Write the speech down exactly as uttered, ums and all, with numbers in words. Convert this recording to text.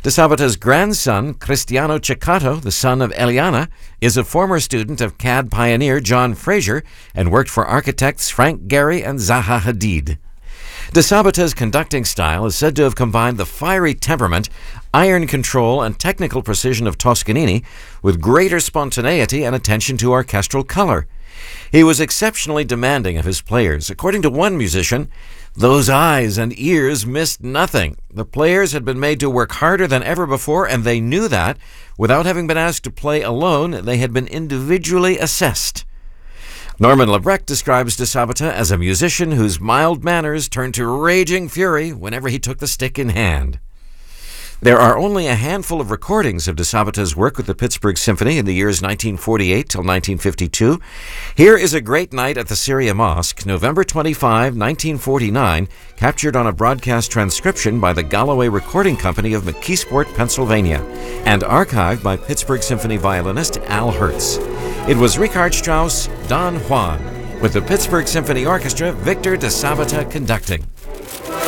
De Sabata's grandson, Cristiano Ceccato, the son of Eliana, is a former student of C A D pioneer John Fraser and worked for architects Frank Gehry and Zaha Hadid. De Sabata's conducting style is said to have combined the fiery temperament, iron control, and technical precision of Toscanini with greater spontaneity and attention to orchestral color. He was exceptionally demanding of his players. According to one musician, those eyes and ears missed nothing. The players had been made to work harder than ever before, and they knew that. Without having been asked to play alone, they had been individually assessed. Norman Lebrecht describes De Sabata as a musician whose mild manners turned to raging fury whenever he took the stick in hand. There are only a handful of recordings of De Sabata's work with the Pittsburgh Symphony in the years nineteen forty-eight till nineteen fifty-two. Here is a great night at the Syria Mosque, November twenty-fifth, nineteen forty-nine, captured on a broadcast transcription by the Galloway Recording Company of McKeesport, Pennsylvania, and archived by Pittsburgh Symphony violinist Al Hertz. It was Richard Strauss, Don Juan, with the Pittsburgh Symphony Orchestra, Victor De Sabata conducting.